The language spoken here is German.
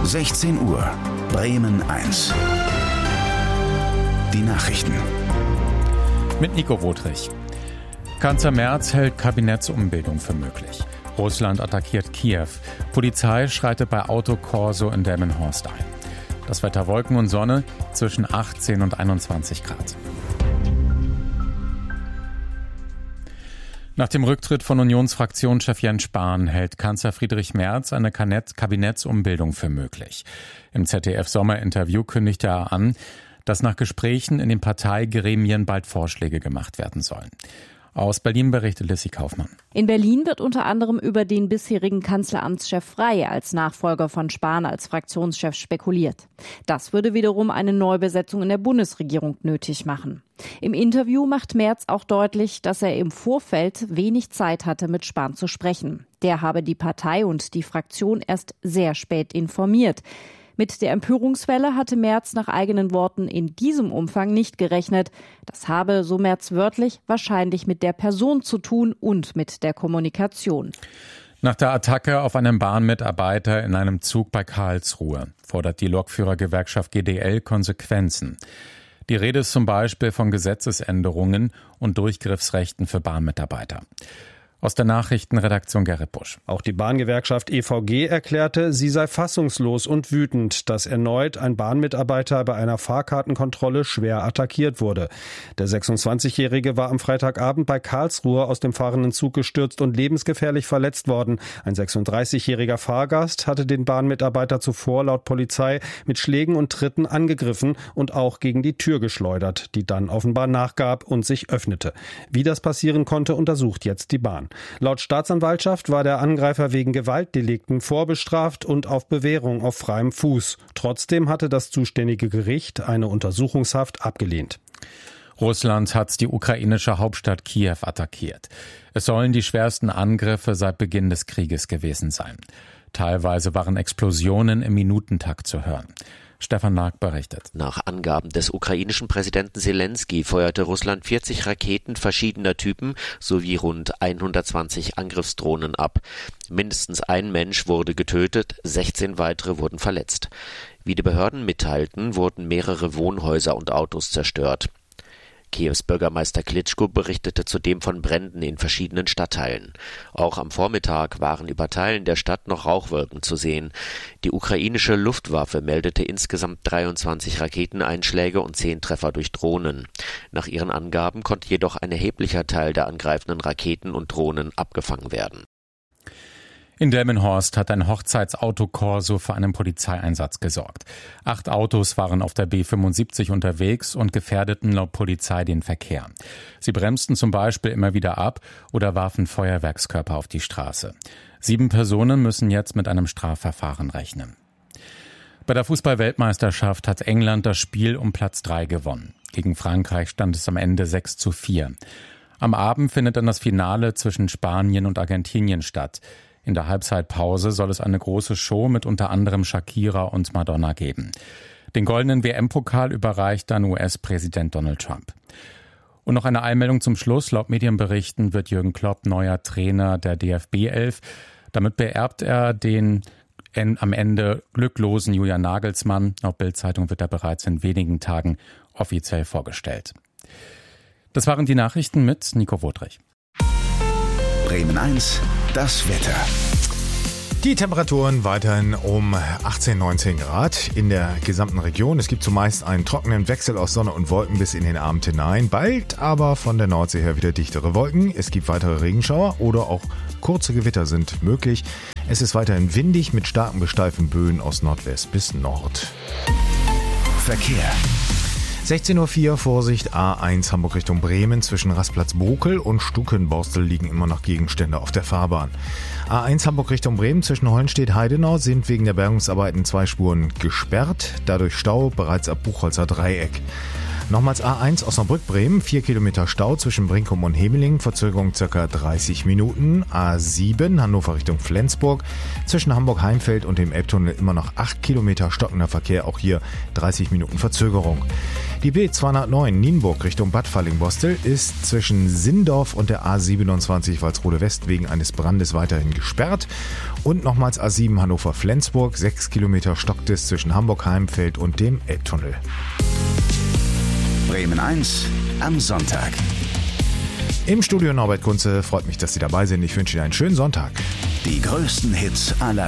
16 Uhr, Bremen 1. Die Nachrichten. Mit Nico Wotrich. Kanzler Merz hält Kabinettsumbildung für möglich. Russland attackiert Kiew. Polizei schreitet bei Autokorso in Delmenhorst ein. Das Wetter Wolken und Sonne zwischen 18 und 21 Grad. Nach dem Rücktritt von Unionsfraktionschef Jens Spahn hält Kanzler Friedrich Merz eine Kabinettsumbildung für möglich. Im ZDF-Sommerinterview kündigte er an, dass nach Gesprächen in den Parteigremien bald Vorschläge gemacht werden sollen. Aus Berlin berichtet Lissy Kaufmann. In Berlin wird unter anderem über den bisherigen Kanzleramtschef Frey als Nachfolger von Spahn als Fraktionschef spekuliert. Das würde wiederum eine Neubesetzung in der Bundesregierung nötig machen. Im Interview macht Merz auch deutlich, dass er im Vorfeld wenig Zeit hatte, mit Spahn zu sprechen. Der habe die Partei und die Fraktion erst sehr spät informiert. Mit der Empörungswelle hatte Merz nach eigenen Worten in diesem Umfang nicht gerechnet. Das habe, so Merz wörtlich, wahrscheinlich mit der Person zu tun und mit der Kommunikation. Nach der Attacke auf einen Bahnmitarbeiter in einem Zug bei Karlsruhe fordert die Lokführergewerkschaft GDL Konsequenzen. Die Rede ist zum Beispiel von Gesetzesänderungen und Durchgriffsrechten für Bahnmitarbeiter. Aus der Nachrichtenredaktion Gerrit Busch. Auch die Bahngewerkschaft EVG erklärte, sie sei fassungslos und wütend, dass erneut ein Bahnmitarbeiter bei einer Fahrkartenkontrolle schwer attackiert wurde. Der 26-Jährige war am Freitagabend bei Karlsruhe aus dem fahrenden Zug gestürzt und lebensgefährlich verletzt worden. Ein 36-jähriger Fahrgast hatte den Bahnmitarbeiter zuvor laut Polizei mit Schlägen und Tritten angegriffen und auch gegen die Tür geschleudert, die dann offenbar nachgab und sich öffnete. Wie das passieren konnte, untersucht jetzt die Bahn. Laut Staatsanwaltschaft war der Angreifer wegen Gewaltdelikten vorbestraft und auf Bewährung auf freiem Fuß. Trotzdem hatte das zuständige Gericht eine Untersuchungshaft abgelehnt. Russland hat die ukrainische Hauptstadt Kiew attackiert. Es sollen die schwersten Angriffe seit Beginn des Krieges gewesen sein. Teilweise waren Explosionen im Minutentakt zu hören. Stefan Nag berichtet. Nach Angaben des ukrainischen Präsidenten Selenskyj feuerte Russland 40 Raketen verschiedener Typen sowie rund 120 Angriffsdrohnen ab. Mindestens ein Mensch wurde getötet, 16 weitere wurden verletzt. Wie die Behörden mitteilten, wurden mehrere Wohnhäuser und Autos zerstört. Kiews Bürgermeister Klitschko berichtete zudem von Bränden in verschiedenen Stadtteilen. Auch am Vormittag waren über Teilen der Stadt noch Rauchwolken zu sehen. Die ukrainische Luftwaffe meldete insgesamt 23 Raketeneinschläge und 10 Treffer durch Drohnen. Nach ihren Angaben konnte jedoch ein erheblicher Teil der angreifenden Raketen und Drohnen abgefangen werden. In Delmenhorst hat ein Hochzeitsautokorso für einen Polizeieinsatz gesorgt. 8 Autos waren auf der B75 unterwegs und gefährdeten laut Polizei den Verkehr. Sie bremsten zum Beispiel immer wieder ab oder warfen Feuerwerkskörper auf die Straße. 7 Personen müssen jetzt mit einem Strafverfahren rechnen. Bei der Fußball-Weltmeisterschaft hat England das Spiel um Platz 3 gewonnen. Gegen Frankreich stand es am Ende 6:4. Am Abend findet dann das Finale zwischen Spanien und Argentinien statt. In der Halbzeitpause soll es eine große Show mit unter anderem Shakira und Madonna geben. Den goldenen WM-Pokal überreicht dann US-Präsident Donald Trump. Und noch eine Einmeldung zum Schluss. Laut Medienberichten wird Jürgen Klopp neuer Trainer der DFB-11. Damit beerbt er den am Ende glücklosen Julian Nagelsmann. Laut Bild-Zeitung wird er bereits in wenigen Tagen offiziell vorgestellt. Das waren die Nachrichten mit Nico Wotrich. Bremen 1, das Wetter. Die Temperaturen weiterhin um 18, 19 Grad in der gesamten Region. Es gibt zumeist einen trockenen Wechsel aus Sonne und Wolken bis in den Abend hinein. Bald aber von der Nordsee her wieder dichtere Wolken. Es gibt weitere Regenschauer oder auch kurze Gewitter sind möglich. Es ist weiterhin windig mit starken bis steifen Böen aus Nordwest bis Nord. Verkehr. 16:04 Uhr, Vorsicht, A1 Hamburg Richtung Bremen. Zwischen Rastplatz-Bokel und Stukenborstel liegen immer noch Gegenstände auf der Fahrbahn. A1 Hamburg Richtung Bremen zwischen Hollenstedt-Heidenau sind wegen der Bergungsarbeiten 2 Spuren gesperrt. Dadurch Stau bereits ab Buchholzer Dreieck. Nochmals A1 Osnabrück-Bremen, 4 Kilometer Stau zwischen Brinkum und Hemeling, Verzögerung ca. 30 Minuten. A7 Hannover Richtung Flensburg, zwischen Hamburg-Heimfeld und dem Elbtunnel immer noch 8 Kilometer stockender Verkehr, auch hier 30 Minuten Verzögerung. Die B209 Nienburg Richtung Bad Fallingbostel ist zwischen Sindorf und der A27 Walsrode West wegen eines Brandes weiterhin gesperrt. Und nochmals A7 Hannover-Flensburg, 6 Kilometer stockt es zwischen Hamburg-Heimfeld und dem Elbtunnel. Bremen 1 am Sonntag. Im Studio Norbert Kunze, freut mich, dass Sie dabei sind. Ich wünsche Ihnen einen schönen Sonntag. Die größten Hits aller